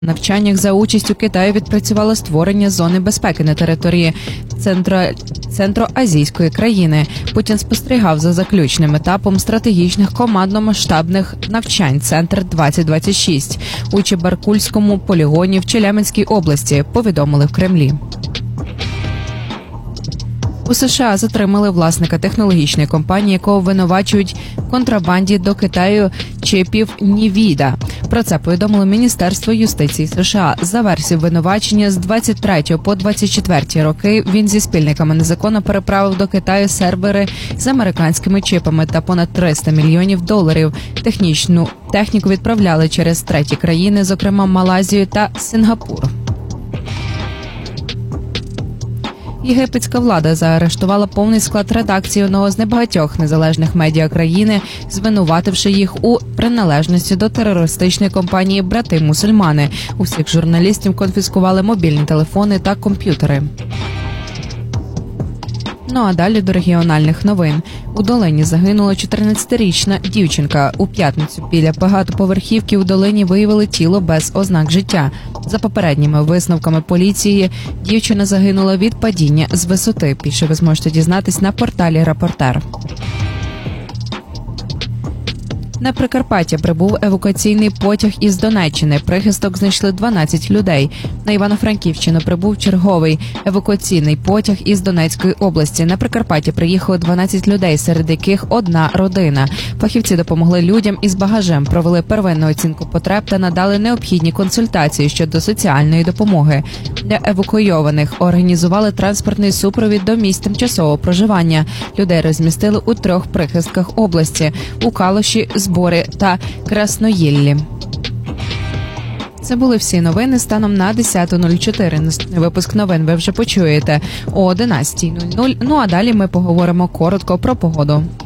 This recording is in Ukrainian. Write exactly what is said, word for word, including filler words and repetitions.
навчаннях за участю Китаю відпрацювало створення зони безпеки на території центро... центроазійської країни. Путін спостерігав за заключним етапом стратегічних командно-масштабних навчань «Центр двадцять двадцять шість» у Чебаркульському полігоні в Челябинській області, повідомили в Кремлі. У США затримали власника технологічної компанії, якого винувачують в контрабанді до Китаю чипів Нівіда. Про це повідомило Міністерство юстиції США. За версією винувачення, з двадцять третього по двадцять четвертий роки він зі спільниками незаконно переправив до Китаю сервери з американськими чипами та понад триста мільйонів доларів. Технічну техніку відправляли через треті країни, зокрема Малайзію та Сингапур. Єгипетська влада заарештувала повний склад редакції одного з небагатьох незалежних медіа країни, звинувативши їх у приналежності до терористичної компанії «Брати-мусульмани». У всіх журналістів конфіскували мобільні телефони та комп'ютери. Ну а далі до регіональних новин. У Долині загинула чотирнадцятирічна дівчинка. У п'ятницю біля багатоповерхівки у Долині виявили тіло без ознак життя. За попередніми висновками поліції, дівчина загинула від падіння з висоти. Більше ви зможете дізнатись на порталі «Рапортер». На Прикарпаття прибув евакуаційний потяг із Донеччини. Прихисток знайшли дванадцять людей. На Івано-Франківщину прибув черговий евакуаційний потяг із Донецької області. На Прикарпаття приїхало дванадцять людей, серед яких одна родина. Фахівці допомогли людям із багажем, провели первинну оцінку потреб та надали необхідні консультації щодо соціальної допомоги. Для евакуйованих організували транспортний супровід до місць тимчасового проживання. Людей розмістили у трьох прихистках області – у Калуші, Збори та Красноїллі. Це були всі новини станом на десята нуль чотири. Наступний випуск новин ви вже почуєте о одинадцятій нуль нуль. Ну а далі ми поговоримо коротко про погоду.